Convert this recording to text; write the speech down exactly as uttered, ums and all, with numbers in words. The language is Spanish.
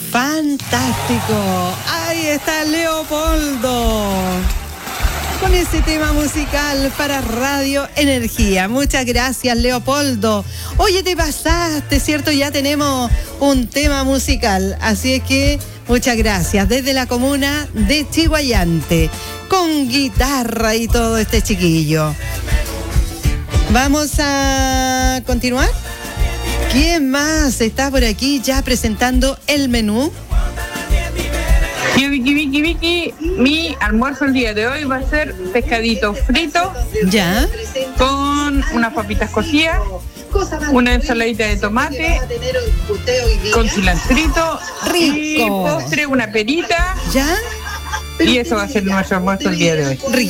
Fantástico. Ahí está Leopoldo con ese tema musical para Radio Energía. Muchas gracias, Leopoldo. Oye, te pasaste, ¿cierto? Ya tenemos un tema musical, así es que muchas gracias. Desde la comuna de Chiguayante, con guitarra y todo este chiquillo. Vamos a continuar. ¿Quién más está por aquí ya presentando el menú? Yo, Vicky, Vicky, Vicky, mi almuerzo el día de hoy va a ser pescadito frito, ya, con unas papitas cocidas, una ensaladita de tomate, con cilantrito, rico, y postre, una perita, ya, y eso va a ser nuestro almuerzo el día de hoy. Rico.